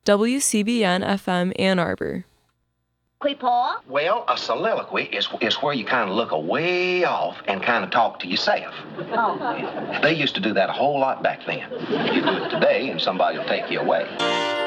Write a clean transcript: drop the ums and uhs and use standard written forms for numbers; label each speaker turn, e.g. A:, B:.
A: WCBN FM Ann Arbor.
B: Paul?
C: Well, a soliloquy is where you kind of look way off and kind of talk to yourself.
B: Oh.
C: They used to do that a whole lot back then. You do it today and somebody will take you away.